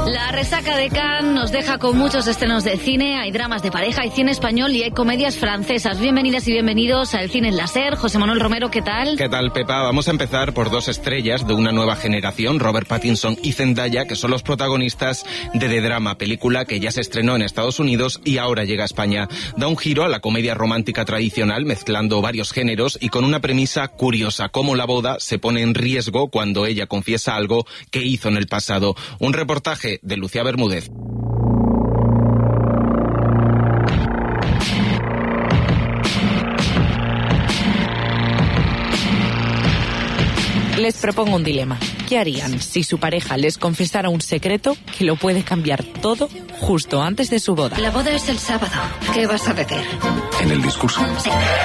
La resaca de Cannes nos deja con muchos estrenos de cine, hay dramas de pareja, hay cine español y hay comedias francesas. Bienvenidas y bienvenidos al Cine en la SER. José Manuel Romero, ¿qué tal? ¿Qué tal, Pepa? Vamos a empezar por dos estrellas de una nueva generación, Robert Pattinson y Zendaya, que son los protagonistas de The Drama, película que ya se estrenó en Estados Unidos y ahora llega a España. Da un giro a la comedia romántica tradicional, mezclando varios géneros y con una premisa curiosa, cómo la boda se pone en riesgo cuando ella confiesa algo que hizo en el pasado. Un reportaje de Lucía Bermúdez. Les propongo un dilema. ¿Qué harían si su pareja les confesara un secreto que lo puede cambiar todo justo antes de su boda? La boda es el sábado. ¿Qué vas a decir? En el discurso. Sí.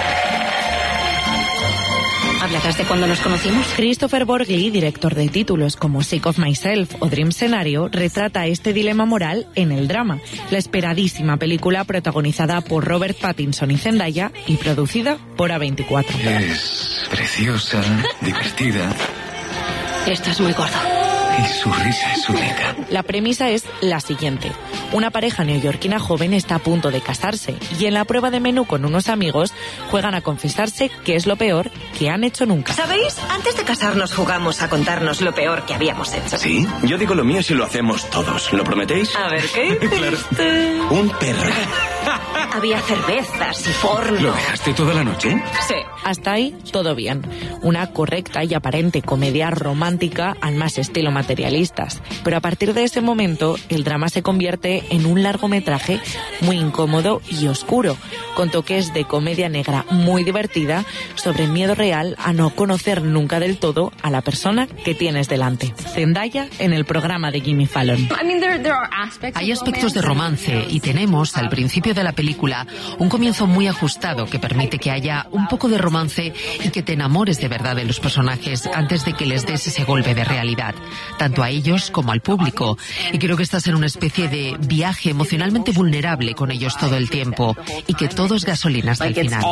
¿Hablarás de cuando nos conocimos? Christopher Borgli, director de títulos como Sick of Myself o Dream Scenario, retrata este dilema moral en El Drama, la esperadísima película protagonizada por Robert Pattinson y Zendaya y producida por A24. Es preciosa, divertida. Estás muy gordo. Y su risa es única. La premisa es la siguiente. Una pareja neoyorquina joven está a punto de casarse y en la prueba de menú con unos amigos juegan a confesarse qué es lo peor que han hecho nunca. ¿Sabéis? Antes de casarnos jugamos a contarnos lo peor que habíamos hecho. ¿Sí? Yo digo lo mío si lo hacemos todos. ¿Lo prometéis? A ver, ¿qué hiciste? Un perro. Había cervezas y porno. ¿Lo dejaste toda la noche? Sí. Hasta ahí, todo bien. Una correcta y aparente comedia romántica al más estilo materialistas. Pero a partir de ese momento, el drama se convierte en un largometraje muy incómodo y oscuro, con toques de comedia negra muy divertida sobre el miedo real a no conocer nunca del todo a la persona que tienes delante. Zendaya en el programa de Jimmy Fallon. Hay aspectos de romance y tenemos, al principio de la película, un comienzo muy ajustado que permite que haya un poco de romance y que te enamores de verdad de los personajes antes de que les des ese golpe de realidad, tanto a ellos como al público. Y creo que estás en una especie de viaje emocionalmente vulnerable con ellos todo el tiempo y que todo es gasolina hasta el final.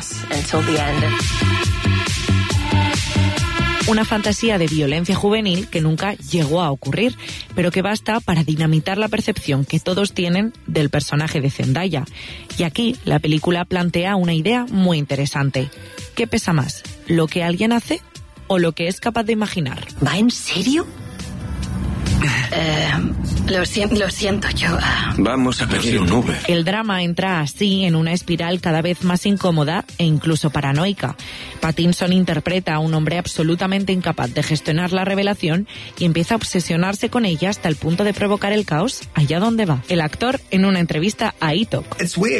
Una fantasía de violencia juvenil que nunca llegó a ocurrir, pero que basta para dinamitar la percepción que todos tienen del personaje de Zendaya. Y aquí la película plantea una idea muy interesante. ¿Qué pesa más? ¿Lo que alguien hace o lo que es capaz de imaginar? ¿Va en serio? Lo siento, yo... Vamos a pedir un Uber. El drama entra así en una espiral cada vez más incómoda e incluso paranoica. Pattinson interpreta a un hombre absolutamente incapaz de gestionar la revelación y empieza a obsesionarse con ella hasta el punto de provocar el caos allá donde va. El actor, en una entrevista a E-Talk.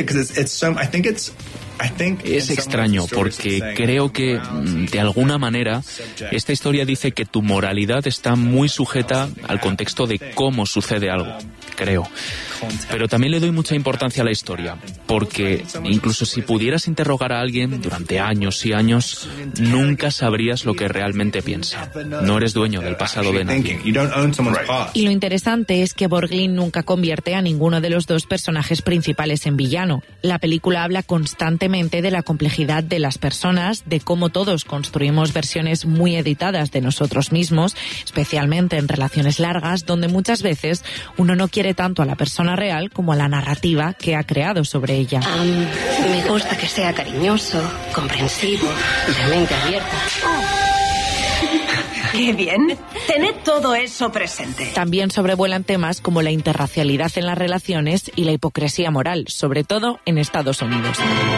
Es extraño porque creo que, de alguna manera, esta historia dice que tu moralidad está muy sujeta al contexto de cómo sucede algo, creo. Pero también le doy mucha importancia a la historia, porque incluso si pudieras interrogar a alguien durante años y años, nunca sabrías lo que realmente piensa. No eres dueño del pasado de nadie. Y lo interesante es que Borgli nunca convierte a ninguno de los dos personajes principales en villano. La película habla constantemente de la complejidad de las personas, de cómo todos construimos versiones muy editadas de nosotros mismos, especialmente en relaciones largas, donde muchas veces uno no quiere tanto a la persona real como a la narrativa que ha creado sobre ella. Me gusta que sea cariñoso, comprensivo, de mente abierta. ¡Qué bien! Tened todo eso presente. También sobrevuelan temas como la interracialidad en las relaciones y la hipocresía moral, sobre todo en Estados Unidos.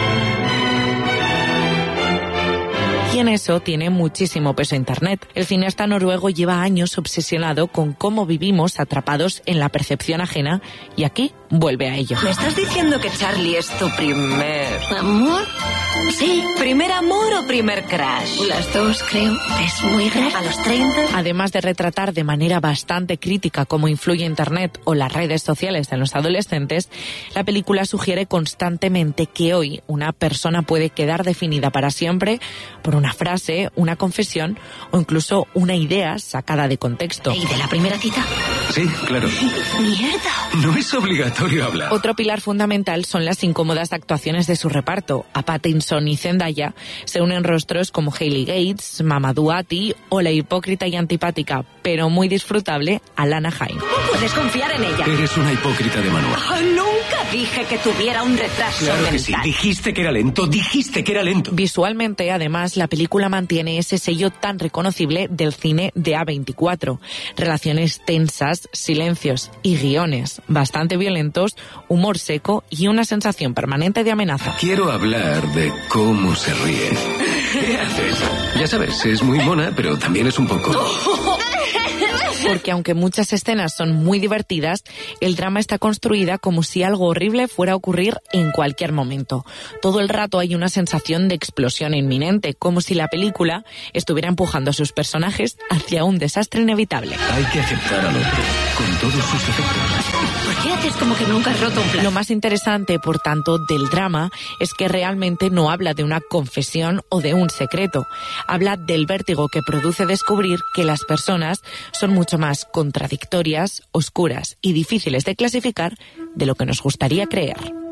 Y en eso tiene muchísimo peso Internet. El cineasta noruego lleva años obsesionado con cómo vivimos atrapados en la percepción ajena y aquí vuelve a ello. ¿Me estás diciendo que Charlie es tu primer... ¿Amor? Sí. ¿Primer amor o primer crush? Las dos, creo. Es muy raro. ¿A los 30? Además de retratar de manera bastante crítica cómo influye Internet o las redes sociales en los adolescentes, la película sugiere constantemente que hoy una persona puede quedar definida para siempre por una frase, una confesión o incluso una idea sacada de contexto. ¿Y de la primera cita? Sí, claro. ¡Mierda! No es obligatorio hablar. Otro pilar fundamental son las incómodas actuaciones de su reparto. A Pattinson y Zendaya se unen rostros como Hayley Gates, Mamadou Ati o la hipócrita y antipática pero muy disfrutable Alana Haim. ¿Cómo puedes confiar en ella? Eres una hipócrita de manual. Nunca dije que tuviera un retraso Claro que mental. sí, dijiste que era lento, dijiste que era lento. Visualmente, además, la película mantiene ese sello tan reconocible del cine de A24. Relaciones tensas, silencios y guiones bastante violentos, humor seco y una sensación permanente de amenaza. Quiero hablar de cómo se ríe. ¿Qué haces? Ya sabes, es muy mona, pero también es un poco... Porque aunque muchas escenas son muy divertidas, el drama está construida como si algo horrible fuera a ocurrir en cualquier momento. Todo el rato hay una sensación de explosión inminente, como si la película estuviera empujando a sus personajes hacia un desastre inevitable. Hay que aceptar al otro, con todos sus defectos. ¿Por qué haces como que nunca has roto un plato? Lo más interesante, por tanto, del drama es que realmente no habla de una confesión o de un secreto. Habla del vértigo que produce descubrir que las personas son mucho más contradictorias, oscuras y difíciles de clasificar de lo que nos gustaría creer.